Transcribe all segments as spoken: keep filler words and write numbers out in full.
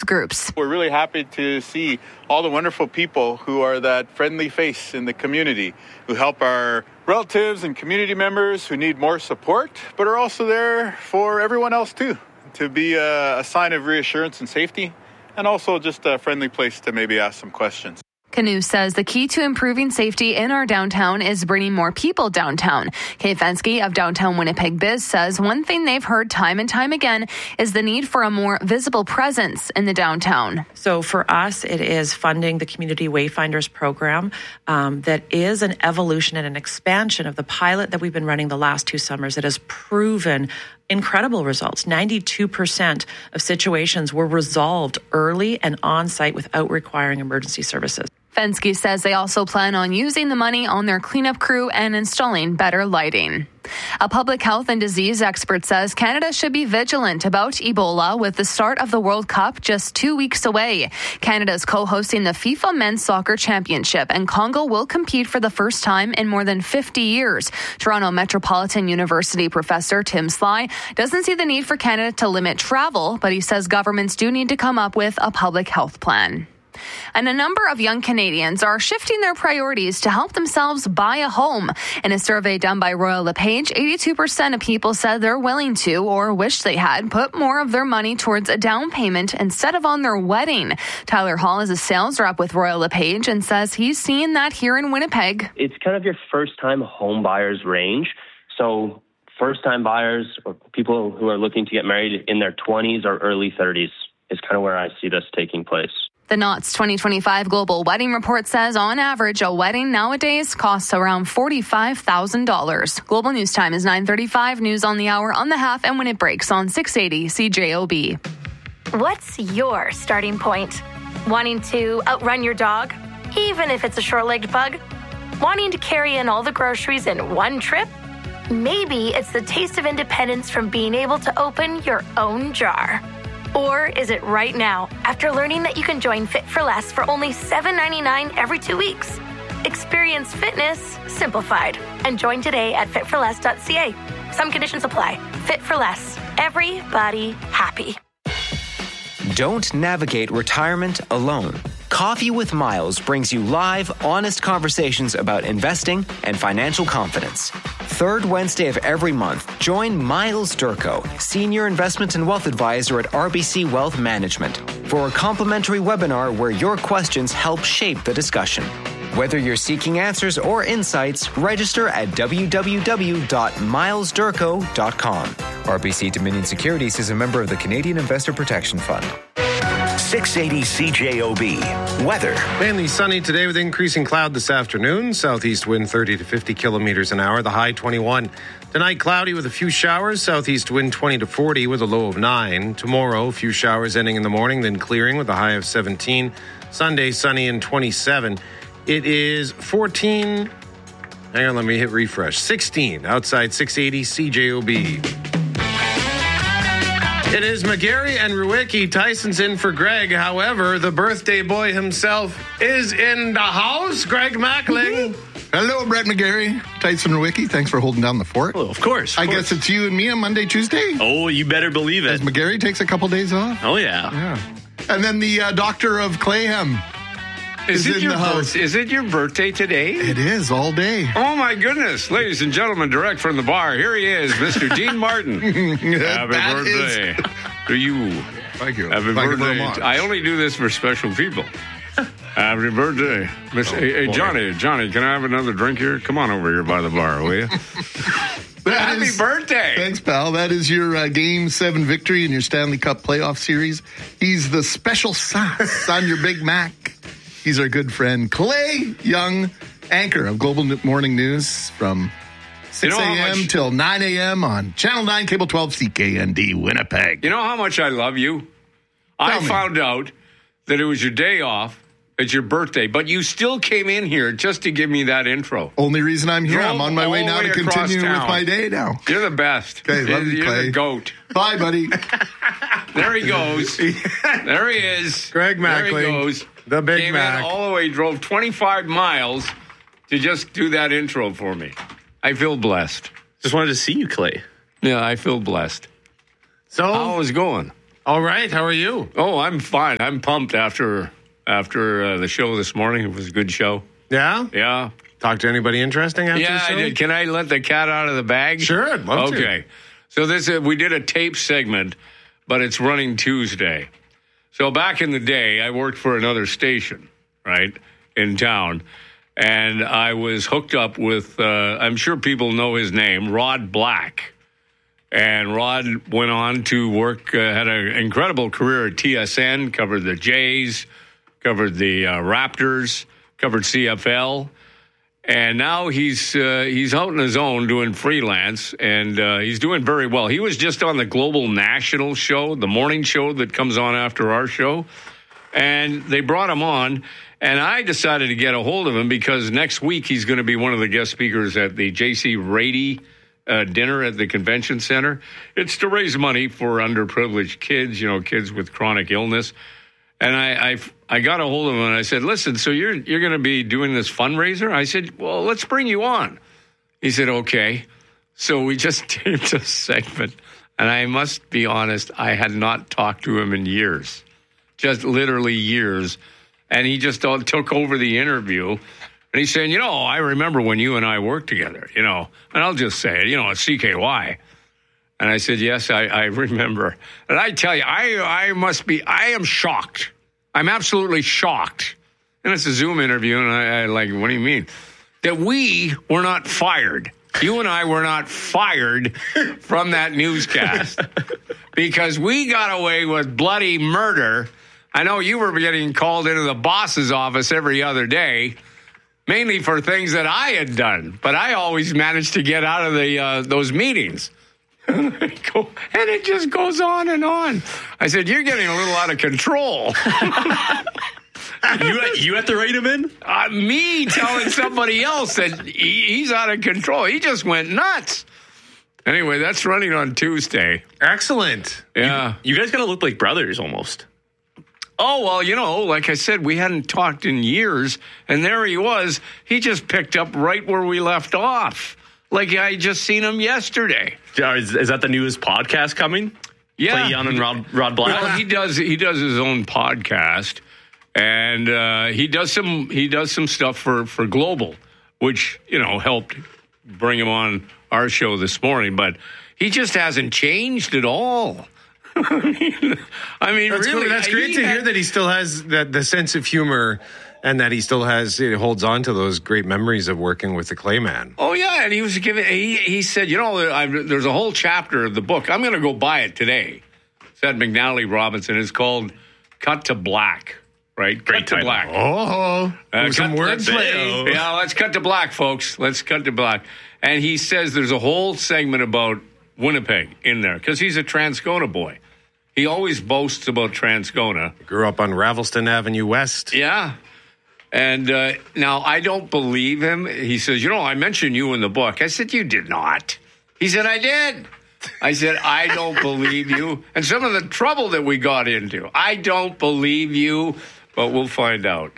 groups. We're really happy to see all the wonderful people who are that friendly face in the community, who help our relatives and community members who need more support, but are also there for everyone else too, to be a, a sign of reassurance and safety, and also just a friendly place to maybe ask some questions. Canoe says the key to improving safety in our downtown is bringing more people downtown. Kay Fensky of Downtown Winnipeg Biz says one thing they've heard time and time again is the need for a more visible presence in the downtown. So for us, it is funding the Community Wayfinders program um, that is an evolution and an expansion of the pilot that we've been running the last two summers. It has proven incredible results. ninety-two percent of situations were resolved early and on-site without requiring emergency services. Fensky says they also plan on using the money on their cleanup crew and installing better lighting. A public health and disease expert says Canada should be vigilant about Ebola with the start of the World Cup just two weeks away. Canada is co-hosting the FIFA Men's Soccer Championship, and Congo will compete for the first time in more than fifty years. Toronto Metropolitan University professor Tim Sly doesn't see the need for Canada to limit travel, but he says governments do need to come up with a public health plan. And a number of young Canadians are shifting their priorities to help themselves buy a home. In a survey done by Royal LePage, eighty-two percent of people said they're willing to or wish they had put more of their money towards a down payment instead of on their wedding. Tyler Hall is a sales rep with Royal LePage and says he's seeing that here in Winnipeg. It's kind of your first-time home buyers range. So first-time buyers or people who are looking to get married in their twenties or early thirties is kind of where I see this taking place. The Knott's twenty twenty-five Global Wedding Report says, on average, a wedding nowadays costs around forty-five thousand dollars. Global News Time is nine thirty-five. News on the hour, on the half, and when it breaks on six eighty C J O B. What's your starting point? Wanting to outrun your dog, even if it's a short-legged bug? Wanting to carry in all the groceries in one trip? Maybe it's the taste of independence from being able to open your own jar. Or is it right now, after learning that you can join Fit for Less for only seven dollars and ninety-nine cents every two weeks? Experience fitness simplified and join today at fit for less dot c a. Some conditions apply. Fit for Less. Everybody happy. Don't navigate retirement alone. Coffee with Miles brings you live, honest conversations about investing and financial confidence. Third Wednesday of every month, join Miles Durko, Senior Investment and Wealth Advisor at R B C Wealth Management, for a complimentary webinar where your questions help shape the discussion. Whether you're seeking answers or insights, register at w w w dot miles durko dot com. R B C Dominion Securities is a member of the Canadian Investor Protection Fund. six eighty C J O B. Weather. Mainly sunny today with increasing cloud this afternoon. Southeast wind thirty to fifty kilometers an hour. The high twenty-one. Tonight cloudy with a few showers. Southeast wind twenty to forty with a low of nine. Tomorrow, a few showers ending in the morning, then clearing with a high of seventeen. Sunday, sunny and twenty-seven. It is fourteen. Hang on, let me hit refresh. sixteen outside six eighty C J O B. It is McGarry and Ruicki. Tyson's in for Greg. However, the birthday boy himself is in the house. Greg Mackling. Hello, Brett McGarry. Tyson Ruicki, thanks for holding down the fort. Well, of course. Of I course. guess it's you and me on Monday, Tuesday? Oh, you better believe it. As McGarry takes a couple days off? Oh, yeah. Yeah. And then the uh, doctor of Clayham is, Is it in your the house. bir- Is it your birthday today? It is, all day. Oh, my goodness. Ladies and gentlemen, direct from the bar, here he is, Mister Dean Martin. Happy That birthday is- to you. Thank you. Happy Thank you very birthday. much. I only do this for special people. Happy birthday. Miss, Oh, hey, hey, boy. Johnny, Johnny, can I have another drink here? Come on over here by the bar, will you? That Happy is- birthday. Thanks, pal. That is your uh, Game seven victory in your Stanley Cup playoff series. He's the special sauce on your Big Mac. He's our good friend, Clay Young, anchor of Global Morning News from six You know how a.m. much- till nine a.m. on Channel nine, Cable twelve, C K N D, Winnipeg. You know how much I love you? I Tell me. found out that it was your day off. It's your birthday, but you still came in here just to give me that intro. Only reason I'm here, Drove I'm on my all way the now way to across continue with town. my day now. You're the best. Okay, love you, You're Clay. the goat. Bye, buddy. There he goes. There he is. Greg There he Mackling, goes. the Big Came Mac. in all the way, drove twenty-five miles to just do that intro for me. I feel blessed. Just wanted to see you, Clay. Yeah, I feel blessed. So, How is it going? All right. How are you? Oh, I'm fine. I'm pumped after after uh, the show this morning. It was a good show. Yeah? Yeah. Talk to anybody interesting after yeah, the show? I did. Can I let the cat out of the bag? Sure, I'd love okay. to. Okay. So this is, we did a tape segment, but it's running Tuesday. So back in the day, I worked for another station, right, in town. And I was hooked up with, uh, I'm sure people know his name, Rod Black. And Rod went on to work, uh, had an incredible career at T S N, covered the Jays, covered the uh, Raptors, covered C F L. And now he's uh, he's out on his own doing freelance, and uh, he's doing very well. He was just on the Global National show, the morning show that comes on after our show. And they brought him on, and I decided to get a hold of him because next week he's going to be one of the guest speakers at the J C Rady uh, dinner at the convention center. It's to raise money for underprivileged kids, you know, kids with chronic illness. And I, I, I got a hold of him and I said, listen, so you're you're going to be doing this fundraiser? I said, well, let's bring you on. He said, okay. So we just taped a segment. And I must be honest, I had not talked to him in years, just literally years. And he just all, took over the interview. And he's saying, you know, I remember when you and I worked together, you know, and I'll just say it, you know, at C K Y. And I said, yes, I, I remember. And I tell you, I I must be, I am shocked. I'm absolutely shocked. And it's a Zoom interview, and I, I like, what do you mean? That we were not fired. You and I were not fired from that newscast because we got away with bloody murder. I know you were getting called into the boss's office every other day, mainly for things that I had done. But I always managed to get out of the uh, those meetings. And it just goes on and on. I said, you're getting a little out of control. you, you have to write him in? Uh, me telling somebody else that he, he's out of control. He just went nuts. Anyway, that's running on Tuesday. Excellent. Yeah. You, you guys got to look like brothers almost. Oh, well, you know, like I said, we hadn't talked in years. And there he was. He just picked up right where we left off. Like I just seen him yesterday. Is, is that the newest podcast coming? Yeah, Clay Young and Rod, Rod Black. Well, he does. He does his own podcast, and uh, he does some. He does some stuff for, for Global, which you know helped bring him on our show this morning. But he just hasn't changed at all. I mean, I mean that's really, cool. That's great to had, hear that he still has that the sense of humor. And that he still has, it holds on to those great memories of working with the Clayman. Oh, yeah. And he was giving, he, he said, you know, I, there's a whole chapter of the book. I'm going to go buy it today. It's at McNally Robinson. It's called Cut to Black, right? Great Cut to Black. Oh, uh, some wordplay. Yeah, let's cut to black, folks. Let's cut to black. And he says there's a whole segment about Winnipeg in there because he's a Transcona boy. He always boasts about Transcona. Grew up on Ravelston Avenue West. Yeah. And uh, now I don't believe him. He says, you know, I mentioned you in the book. I said, you did not. He said, I did. I said, I don't believe you. And some of the trouble that we got into, I don't believe you, but we'll find out.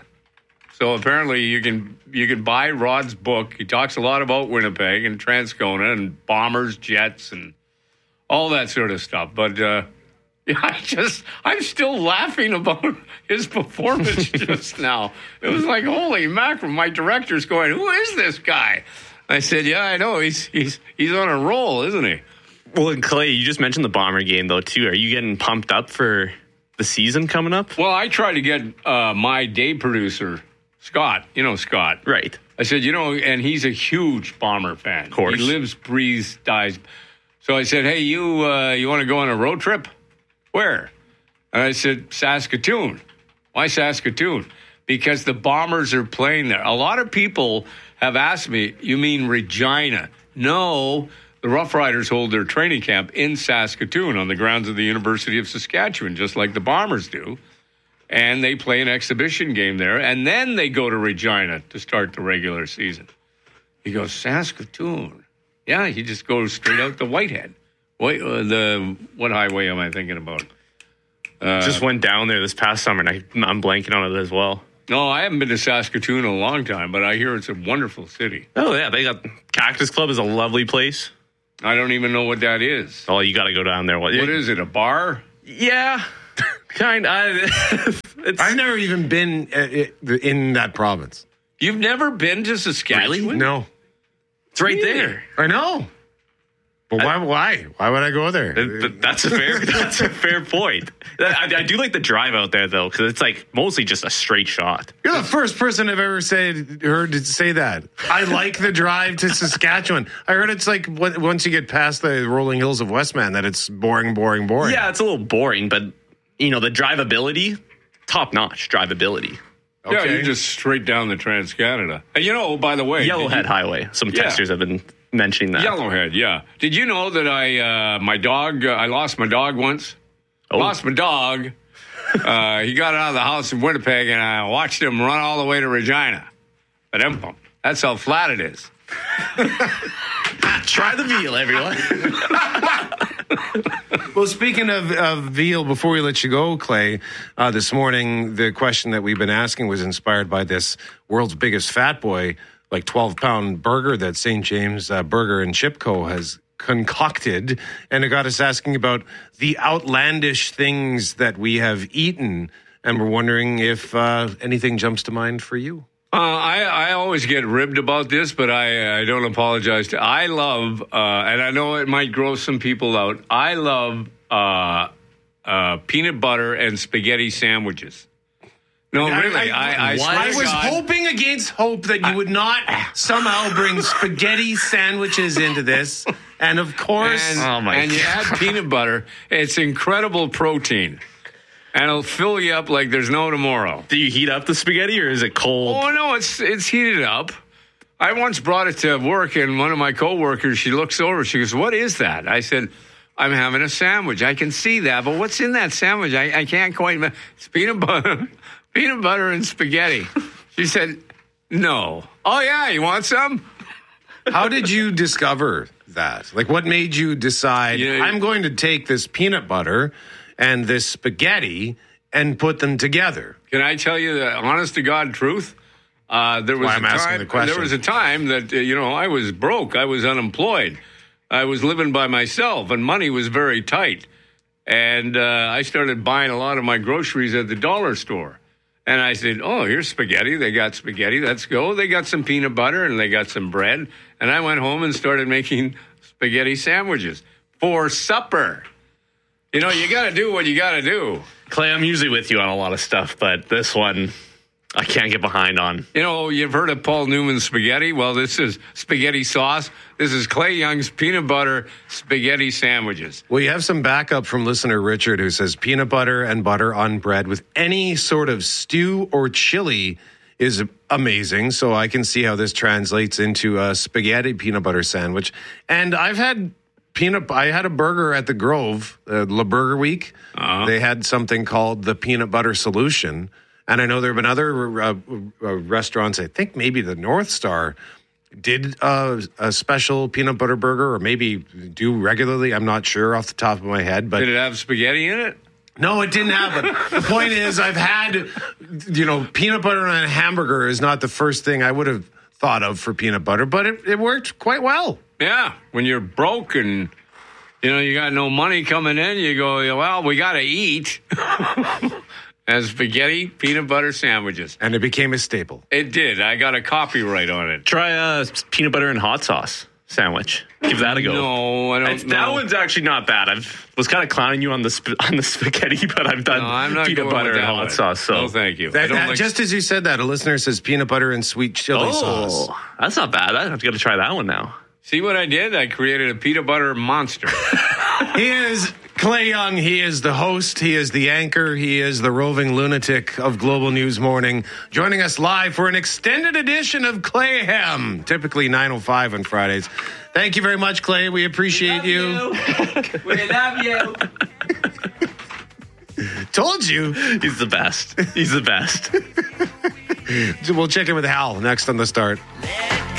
So apparently you can you can buy Rod's book. He talks a lot about Winnipeg and Transcona and bombers, jets, and all that sort of stuff. But uh, yeah, I just, I'm still laughing about his performance just now. It was like, holy mackerel, my director's going, who is this guy? I said, yeah, I know. He's he's he's on a roll, isn't he? Well, and Clay, you just mentioned the Bomber game, though, too. Are you getting pumped up for the season coming up? Well, I tried to get uh, my day producer, Scott, you know Scott. Right. I said, you know, and he's a huge Bomber fan. Of course. He lives, breathes, dies. So I said, hey, you uh, you want to go on a road trip? Where? And I said, Saskatoon. Why Saskatoon? Because the Bombers are playing there. A lot of people have asked me, you mean Regina? No, the Rough Riders hold their training camp in Saskatoon on the grounds of the University of Saskatchewan, just like the Bombers do. And they play an exhibition game there, and then they go to Regina to start the regular season. He goes, Saskatoon? Yeah, he just goes straight out to Whitehead. What, uh, the, what highway am I thinking about? Uh, just went down there this past summer, and I, I'm blanking on it as well. No, I haven't been to Saskatoon in a long time, but I hear it's a wonderful city. Oh, yeah. They got Cactus Club is a lovely place. I don't even know what that is. Oh, you got to go down there. What, what is it, a bar? Yeah, kind of. I've never even been uh, in that province. You've never been to Saskatchewan? Really? No. It's right there. I know. But why? Why? Why would I go there? That's a fair. That's a fair point. I, I do like the drive out there though, because it's like mostly just a straight shot. You're the first person I've ever said heard to say that. I like the drive to Saskatchewan. I heard it's like once you get past the rolling hills of Westman, that it's boring, boring, boring. Yeah, it's a little boring, but you know the drivability, top notch drivability. Okay. Yeah, Okay. you're just straight down the Trans-Canada. And you know, by the way, Yellowhead you- Highway. Some Yeah. testers have been mentioning that. Yellowhead, yeah. Did you know that I, uh, my dog, uh, I lost my dog once? Oh. Lost my dog. uh, he got out of the house in Winnipeg, and I watched him run all the way to Regina. But that's how flat it is. Try the veal, everyone. Well, speaking of, of veal, before we let you go, Clay, uh, this morning, the question that we've been asking was inspired by this world's biggest fat boy, like twelve-pound burger that Saint James uh, Burger and Chip Co. has concocted. And it got us asking about the outlandish things that we have eaten. And we're wondering if uh, anything jumps to mind for you. Uh, I, I always get ribbed about this, but I, I don't apologize. To, I love, uh, and I know it might gross some people out, I love uh, uh, peanut butter and spaghetti sandwiches. No, really. I, I, I, swear I to was God, hoping against hope that you would not somehow bring spaghetti sandwiches into this. And of course, and, Oh, my and you God. add peanut butter. It's incredible protein. And it'll fill you up like there's no tomorrow. Do you heat up the spaghetti or is it cold? Oh, no, it's it's heated up. I once brought it to work, and one of my coworkers, she looks over. She goes, "What is that?" I said, "I'm having a sandwich. I can see that, but what's in that sandwich? I, I can't quite. It's peanut butter, peanut butter and spaghetti." She said, "No." "Oh yeah, you want some?" how did you discover that? Like, what made you decide, Yeah. I'm going to take this peanut butter and this spaghetti and put them together? Can I tell you the honest to God truth? Uh, there was Why a I'm asking time. the question. There was a time that uh, you know I was broke. I was unemployed. I was living by myself, and money was very tight. And uh, I started buying a lot of my groceries at the dollar store. And I said, "Oh, here's spaghetti. They got spaghetti. Let's go." They got some peanut butter and they got some bread. And I went home and started making spaghetti sandwiches for supper. You know, you got to do what you got to do. Clay, I'm usually with you on a lot of stuff, but this one I can't get behind on. You know, you've heard of Paul Newman's spaghetti? Well, this is spaghetti sauce. This is Clay Young's peanut butter spaghetti sandwiches. Well, you have some backup from listener Richard, who says peanut butter and butter on bread with any sort of stew or chili is amazing. So I can see how this translates into a spaghetti peanut butter sandwich. And I've had peanut. I had a burger at the Grove, uh, La Burger Week. Uh-huh. They had something called the peanut butter solution. And I know there have been other uh, uh, restaurants, I think maybe the North Star, did uh, a special peanut butter burger, or maybe do regularly. I'm not sure off the top of my head. But Did it have spaghetti in it? no, it didn't have it. The point is, I've had, you know, peanut butter on a hamburger is not the first thing I would have thought of for peanut butter, but it, it worked quite well. Yeah. When you're broke and, you know, you got no money coming in, you go, well, we got to eat. And spaghetti peanut butter sandwiches. And it became a staple. It did. I got a copyright on it. Try a peanut butter and hot sauce sandwich. Give that a go. No, I don't It's- know. That one's actually not bad. I was kind of clowning you on the sp- on the spaghetti, but I've done No, I'm not peanut going butter with and that hot one. sauce. So No, thank you. I That, don't that- like- just as you said that, a listener says peanut butter and sweet chili oh, sauce. that's not bad. I've got to try that one now. See what I did? I created a peanut butter monster. He is Clay Young. He is the host. He is the anchor. He is the roving lunatic of Global News Morning, joining us live for an extended edition of Clayham, typically nine oh five on Fridays. Thank you very much, Clay. We appreciate We you. love you. We love you. Told you. He's the best. He's the best. We'll check in with Hal next on The Start.